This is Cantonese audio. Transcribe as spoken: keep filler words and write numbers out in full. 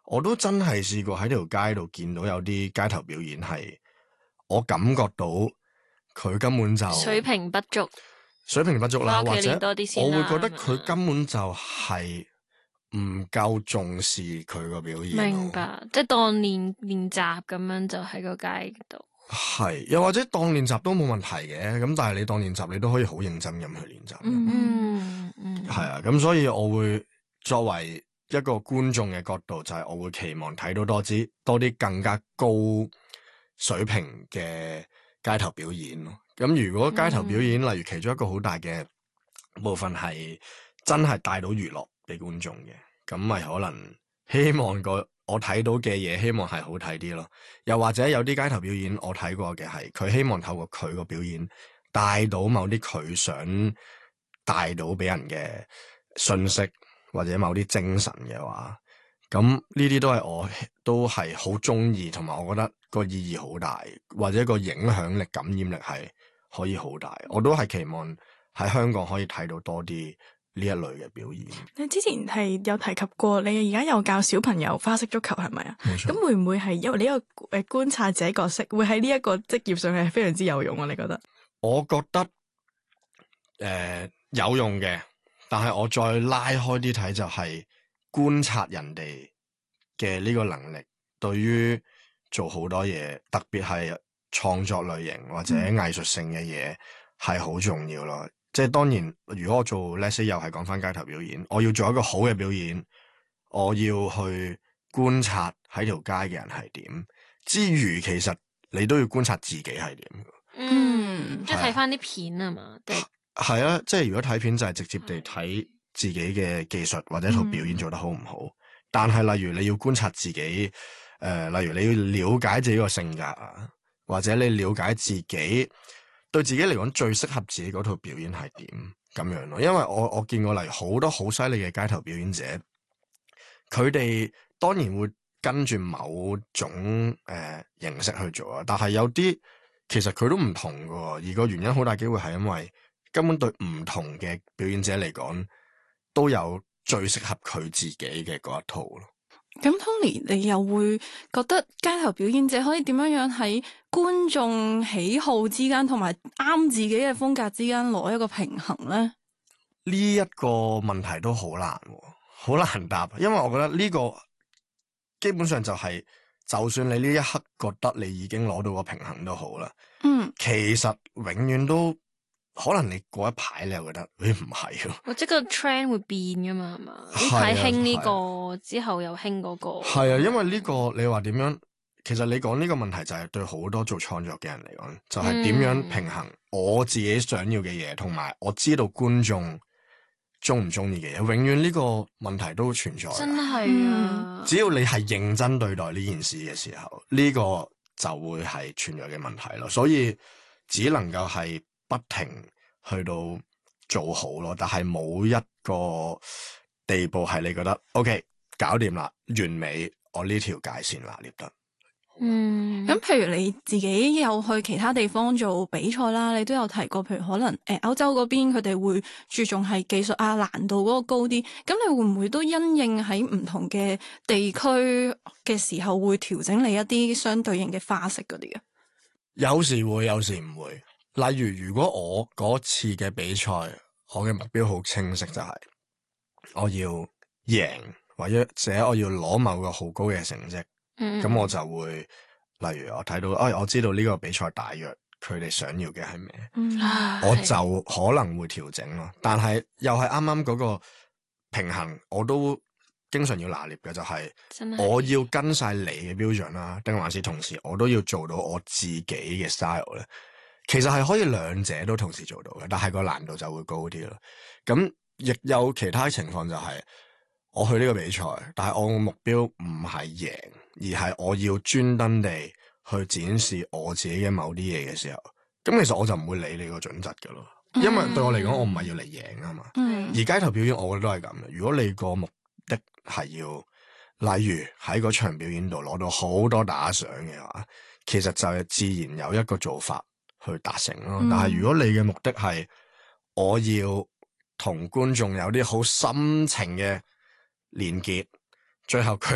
我都真係試過喺條街度見到有啲街頭表演係，我感覺到佢根本就水平不足， 水平不足啦，或者多啲先我啦會覺得佢根本就係唔夠重視佢個表演。 明白，即係當練練習咁樣就喺個街度。 係，又或者當練習都冇問題嘅，咁但係你當練習，你都可以好認真咁去練習。 嗯嗯， 係啊，咁所以我會作為一個觀眾嘅角度，就係我會期望睇到多啲多啲更加高水平嘅街頭表演咯。咁如果街頭表演，嗯、例如其中一個好大嘅部分係真係帶到娛樂俾觀眾嘅，咁咪可能希望個我睇到嘅嘢，希望係好睇啲咯。又或者有啲街頭表演我睇過嘅係，佢希望透過佢個表演帶到某啲佢想帶到俾人嘅信息，或者某啲精神嘅話，咁呢啲都係我都係好中意，同埋我覺得個意義好大，或者個影響力、感染力係可以好大。我都係期望喺香港可以睇到多啲呢一類嘅表演。 你之前係有提及過，你而家有教小朋友花式足球係咪啊？冇錯。咁會唔會係因為你一個誒觀察者角色，會喺呢一個職業上係非常之有用啊？你覺得？我覺得誒、呃、有用嘅，但係我再拉開啲睇，就係觀察人哋嘅呢個能力，對於做好多嘢，特別係創作類型或者藝術性嘅嘢係好重要咯。即係當然，如果我做 let's say 又係講翻街頭表演，我要做一個好嘅表演，我要去觀察喺條街嘅人係點，之餘其實你都要觀察自己係點。 嗯，即係睇翻啲片啊嘛。 係啊，即係如果睇片就係直接地睇自己嘅技術或者套表演做得好唔好。嗯、但係例如你要觀察自己，誒、呃，例如你要了解自己個性格啊，或者你了解自己。對自己嚟講最適合自己嗰套表演係點咁樣咯？因為我我見過例如好多好犀利嘅街頭表演者，佢哋當然會跟住某種誒、呃、形式去做啊，但係有啲其實佢都唔同㗎，而個原因好大機會係因為根本對唔同嘅表演者嚟講都有最適合佢自己嘅嗰一套咯。 咁 Tony，你又會覺得街頭表演者可以點樣樣喺觀眾喜好之間，同埋啱自己嘅風格之間攞一個平衡咧？ 呢一個問題都好難，好難答，因為我覺得呢個基本上就係，就算你呢一刻覺得你已經攞到個平衡都好啦。嗯，其實永遠都。可能你過一排你又覺得，誒唔係咯， 即係個 trend 會變噶嘛，係嘛？呢排興呢個之後又興嗰個。 係啊，因為呢個你話點樣？其實你講呢個問題就係對好多做創作嘅人嚟講，就係點樣平衡我自己想要嘅嘢，同埋我知道觀眾中唔中意嘅嘢。永遠呢個問題都存在。 真係啊！ 只要你係認真對待呢件事嘅時候，呢個就會係存在嘅問題咯。所以只能夠係。不停去到做好咯，但係冇一個地步係你覺得 OK 搞掂啦，完美，我呢條界線拿捏得。 嗯，咁譬如你自己有去其他地方做比賽啦，你都有提過，譬如可能誒歐洲嗰邊佢哋會注重係技術啊難度嗰個高啲，咁你會唔會都因應喺唔同嘅地區嘅時候會調整你一啲相對應嘅花式嗰啲啊？ 有時會，有時唔會。例如，如果我嗰次嘅比賽，我嘅目標好清晰，就係我要贏，或者我要攞某個好高嘅成績，咁、嗯、我就會，例如我睇到，哎，我知道呢個比賽大約佢哋想要嘅係咩，嗯、我就可能會調整咯。但係又係啱啱嗰個平衡，我都經常要拿捏嘅，就係、是、我要跟晒你嘅標準啦，定還是同時我都要做到我自己嘅 style 咧？其實係可以兩者都同時做到嘅，但係個難度就會高啲咯。咁亦有其他情況就係、是、我去呢個比賽，但係我嘅目標唔係贏，而係我要專登地去展示我自己嘅某啲嘢嘅時候，咁其實我就唔會理你個準則㗎咯。因為對我嚟講，我唔係要嚟贏啊嘛。嗯、而街頭表演，我覺得都係咁嘅。如果你個目的係要，例如喺嗰場表演度攞到好多打賞嘅話，其實就係自然有一個做法去達成咯，但係如果你嘅目的係我要同觀眾有啲好深情嘅連結，最後佢